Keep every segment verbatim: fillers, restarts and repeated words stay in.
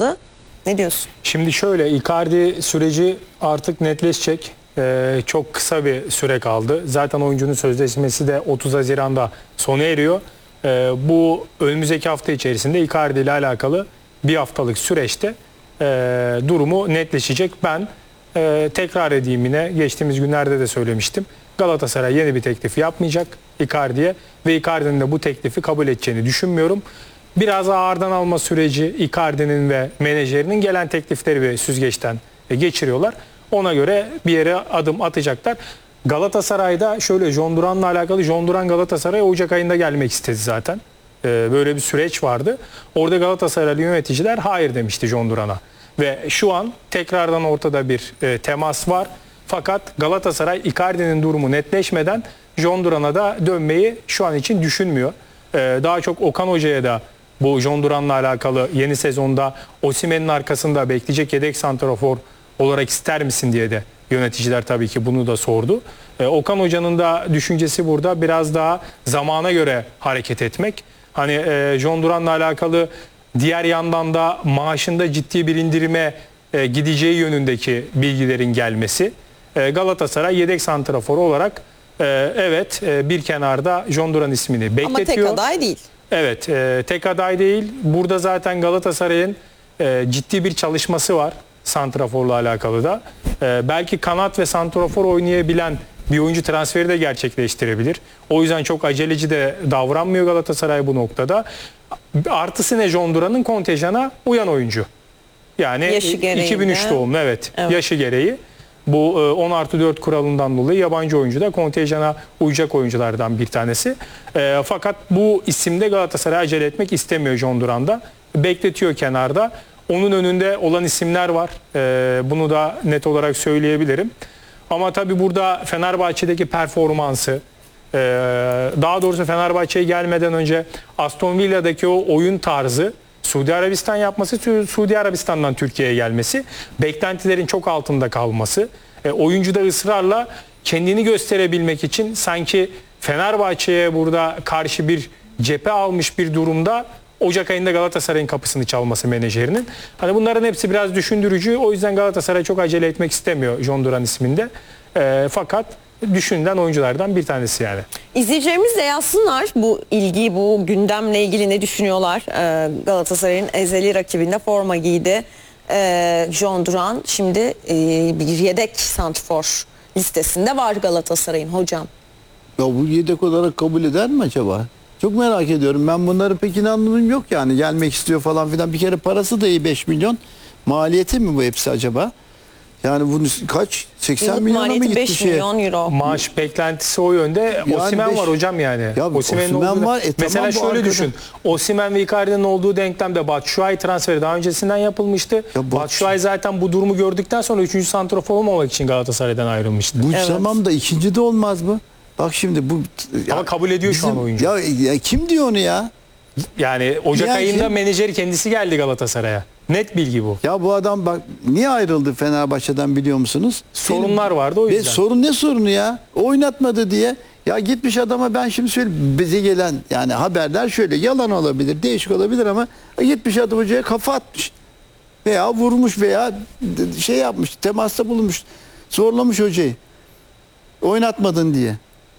kaldı. Ne diyorsun? Şimdi şöyle, Icardi süreci artık netleşecek. Ee, çok kısa bir süre kaldı. Zaten oyuncunun sözleşmesi de otuz Haziran'da sona eriyor. Ee, bu önümüzdeki hafta içerisinde Icardi ile alakalı bir haftalık süreçte e, durumu netleşecek. Ben e, tekrar edeyim, yine geçtiğimiz günlerde de söylemiştim. Galatasaray yeni bir teklif yapmayacak Icardi'ye ve Icardi'nin de bu teklifi kabul edeceğini düşünmüyorum. Biraz ağırdan alma süreci Icardi'nin ve menajerinin gelen teklifleri bir süzgeçten geçiriyorlar. Ona göre bir yere adım atacaklar. Galatasaray'da şöyle, John Duran'la alakalı, John Duran Galatasaray'a Ocak ayında gelmek istedi zaten. Ee, böyle bir süreç vardı. Orada Galatasaraylı yöneticiler hayır demişti John Duran'a. Ve şu an tekrardan ortada bir e, temas var. Fakat Galatasaray Icardi'nin durumu netleşmeden John Duran'a da dönmeyi şu an için düşünmüyor. Ee, daha çok Okan Hoca'ya da bu John Duran'la alakalı yeni sezonda Osimhen'in arkasında bekleyecek yedek santrafor olarak ister misin diye de yöneticiler tabii ki bunu da sordu. Ee, Okan Hoca'nın da düşüncesi burada biraz daha zamana göre hareket etmek. Hani e, John Duran'la alakalı diğer yandan da maaşında ciddi bir indirime e, gideceği yönündeki bilgilerin gelmesi. E, Galatasaray yedek santrafor olarak e, evet e, bir kenarda John Duran ismini bekletiyor. Ama tek aday değil. Evet, e, tek aday değil. Burada zaten Galatasaray'ın e, ciddi bir çalışması var santraforla alakalı da. E, belki kanat ve santrafor oynayabilen bir oyuncu transferi de gerçekleştirebilir. O yüzden çok aceleci de davranmıyor Galatasaray bu noktada. Artısı ne John Duran'ın? Kontenjana uyan oyuncu. Yani iki bin üç doğumlu, evet, evet, yaşı gereği. Bu on artı dört kuralından dolayı yabancı oyuncu da kontenjana uyacak oyunculardan bir tanesi. E, fakat bu isimde Galatasaray acele etmek istemiyor John Duran'da. Bekletiyor kenarda. Onun önünde olan isimler var. E, bunu da net olarak söyleyebilirim. Ama tabii burada Fenerbahçe'deki performansı, e, daha doğrusu Fenerbahçe'ye gelmeden önce Aston Villa'daki o oyun tarzı, Suudi Arabistan yapması, Suudi Arabistan'dan Türkiye'ye gelmesi, beklentilerin çok altında kalması, e, oyuncu da ısrarla kendini gösterebilmek için sanki Fenerbahçe'ye burada karşı bir cephe almış bir durumda Ocak ayında Galatasaray'ın kapısını çalması menajerinin. Hani bunların hepsi biraz düşündürücü. O yüzden Galatasaray çok acele etmek istemiyor John Duran isminde. E, fakat düşünülen oyunculardan bir tanesi yani. İzleyicilerimiz de yazsınlar bu ilgiyi, bu gündemle ilgili ne düşünüyorlar. Ee, Galatasaray'ın ezeli rakibinde forma giydi. Ee, John Duran şimdi e, bir yedek santrfor listesinde var Galatasaray'ın hocam. Ya bu yedek olarak kabul eder mi acaba? Çok merak ediyorum. Ben bunların pek inandığım yok yani. Gelmek istiyor falan filan. Bir kere parası da iyi, beş milyon. Maliyeti mi bu hepsi acaba? Yani bunu kaç? seksen milyona mı gitti beş şey? milyon euro. Maaş beklentisi o yönde. Yani Osimhen beş... var hocam yani. Ya Osimhen'in Osimhen olduğu... var. E, Mesela tamam, şöyle arkada... düşün. Osimhen ve Icardi'nin olduğu denklemde Batshuayi transferi daha öncesinden yapılmıştı. Ya Batshuayi zaten bu durumu gördükten sonra üçüncü santrafor olmamak için Galatasaray'dan ayrılmıştı. Bu evet. Tamam da ikinci de olmaz mı? Bak şimdi bu... Ya, ama kabul ediyor bizim, şu an oyuncu. Ya, ya kim diyor onu ya? Yani Ocak ya ayında kim? menajeri kendisi geldi Galatasaray'a. Net bilgi bu. Ya bu adam bak niye ayrıldı Fenerbahçe'den biliyor musunuz? Sorunlar Benim, vardı o yüzden. Sorun ne sorunu ya? Oynatmadı diye. Ya gitmiş adama, ben şimdi söyleyeyim, bize gelen yani haberler şöyle, yalan olabilir, değişik olabilir ama gitmiş adam hocaya kafa atmış. Veya vurmuş veya şey yapmış, temasta bulunmuş. Zorlamış hocayı. Oynatmadın diye.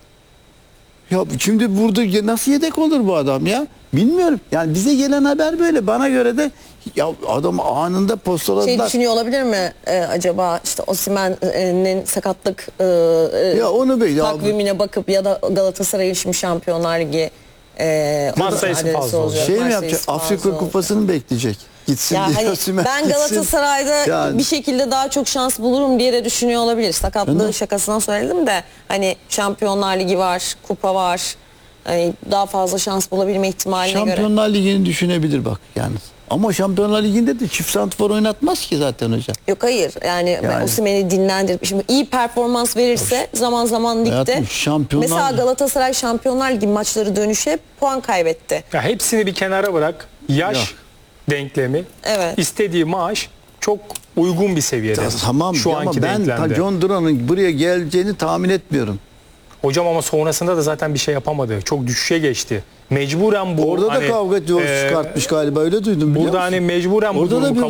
Ya şimdi burada nasıl yedek olur bu adam ya? Bilmiyorum. Yani bize gelen haber böyle. Bana göre de ya adam anında postaladılar. Şey düşünüyor olabilir mi e, acaba işte Osimhen'in sakatlık e, ya onu böyle takvimine ya, bakıp ya da Galatasaray'ın şimdi Şampiyonlar Ligi e, maç sayısı fazla olacak. Şey mi yapacak? Afrika Kupası'nı olacak. Bekleyecek. Gitsin ya diye hani ben Galatasaray'da yani bir şekilde daha çok şans bulurum diye de düşünüyor olabilir. Sakatlığı Hı? şakasına söyledim de hani Şampiyonlar Ligi var, kupa var. Hani daha fazla şans bulabilme ihtimaline Şampiyonlar göre. Şampiyonlar Ligi'ni düşünebilir bak yani. Ama Şampiyonlar Ligi'nde de çift santrfor oynatmaz ki zaten hocam. Yok hayır yani, yani. Osimhen'i dinlendirip şimdi iyi performans verirse ya, zaman zaman ligde Şampiyonlar... mesela Galatasaray Şampiyonlar Ligi maçları dönüşe puan kaybetti. Ya hepsini bir kenara bırak. Yaş ya. denklemi, evet. istediği maaş çok uygun bir seviyede. Ya, tamam şu ya, anki ama ben denklemde. John Duran'ın buraya geleceğini tahmin etmiyorum. Hocam ama sonrasında da zaten bir şey yapamadı. Çok düşüşe geçti. Mecburen bu. Orada hani, da kavga ediyor, e, çıkartmış galiba, öyle duydum. Burada hani mecburen Orada bu durumu